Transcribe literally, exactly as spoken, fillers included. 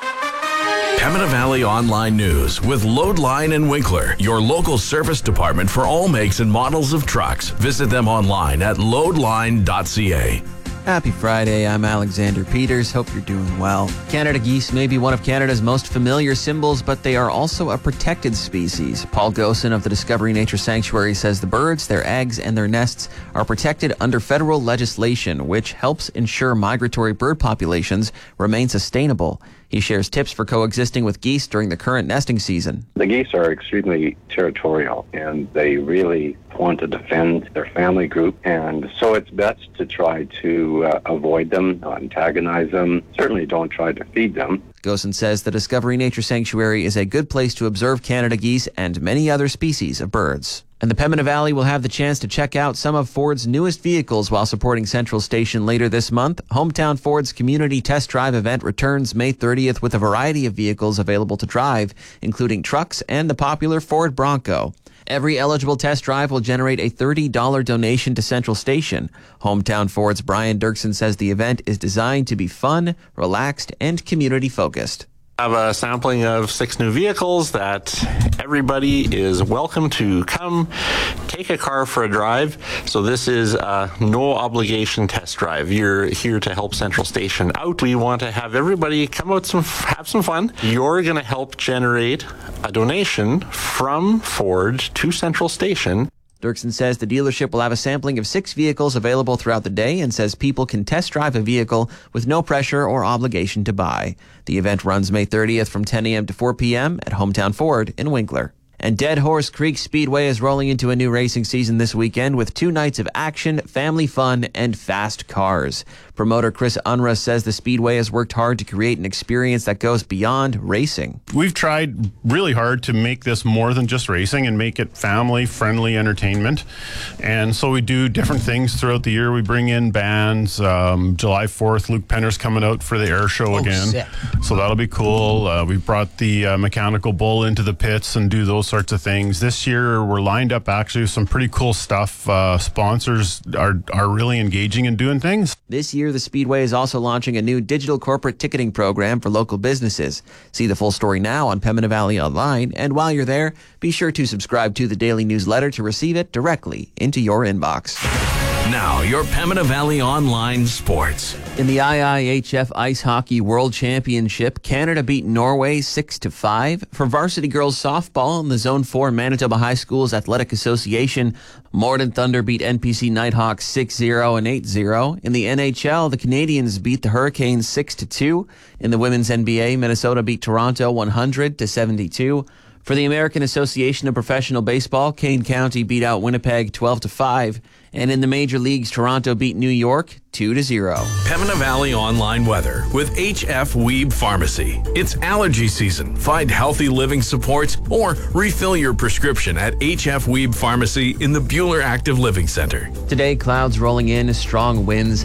Pembina Valley Online News with Loadline and Winkler, your local service department for all makes and models of trucks. Visit them online at loadline dot c a. Happy Friday, I'm Alexander Peters. Hope you're doing well. Canada geese may be one of Canada's most familiar symbols, but they are also a protected species. Paul Gosen of the Discovery Nature Sanctuary says the birds, their eggs, and their nests are protected under federal legislation, which helps ensure migratory bird populations remain sustainable. He shares tips for coexisting with geese during the current nesting season. The geese are extremely territorial, and they really want to defend their family group, and so it's best to try to uh, avoid them, not antagonize them. Certainly don't try to feed them. Gosen says the Discovery Nature Sanctuary is a good place to observe Canada geese and many other species of birds. And the Pembina Valley will have the chance to check out some of Ford's newest vehicles while supporting Central Station later this month. Hometown Ford's Community Test Drive event returns May thirtieth with a variety of vehicles available to drive, including trucks and the popular Ford Bronco. Every eligible test drive will generate a thirty dollars donation to Central Station. Hometown Ford's Brian Dirksen says the event is designed to be fun, relaxed, and community-focused. I have a sampling of six new vehicles that everybody is welcome to come take a car for a drive. So this is a no obligation test drive. You're here to help Central Station out. We want to have everybody come out some have some fun. You're going to help generate a donation from Ford to Central Station. Dirksen says the dealership will have a sampling of six vehicles available throughout the day and says people can test drive a vehicle with no pressure or obligation to buy. The event runs May thirtieth from ten a.m. to four p.m. at Hometown Ford in Winkler. And Dead Horse Creek Speedway is rolling into a new racing season this weekend with two nights of action, family fun, and fast cars. Promoter Chris Unruh says the Speedway has worked hard to create an experience that goes beyond racing. We've tried really hard to make this more than just racing and make it family-friendly entertainment. And so we do different things throughout the year. We bring in bands. Um, July fourth, Luke Penner's coming out for the air show oh, again. Sick. So that'll be cool. Uh, we brought the uh, mechanical bull into the pits and do those sorts of things. This year, we're lined up actually with some pretty cool stuff. Uh, sponsors are, are really engaging and doing things. This year, the Speedway is also launching a new digital corporate ticketing program for local businesses. See the full story now on Pembina Valley Online, and while you're there, be sure to subscribe to the daily newsletter to receive it directly into your inbox. Now, your Pembina Valley Online Sports. In the I I H F Ice Hockey World Championship, Canada beat Norway six to five. For varsity girls softball in the Zone four Manitoba High Schools Athletic Association, Morden Thunder beat N P C Nighthawks six zero and eight zero. In the N H L, the Canadians beat the Hurricanes six to two. In the women's N B A, Minnesota beat Toronto one hundred to seventy-two. For the American Association of Professional Baseball, Kane County beat out Winnipeg twelve to five. And in the major leagues, Toronto beat New York two to zero. Pembina Valley Online Weather with H F Weeb Pharmacy. It's allergy season. Find healthy living supports or refill your prescription at H F Weeb Pharmacy in the Buhler Active Living Center. Today, clouds rolling in, strong winds.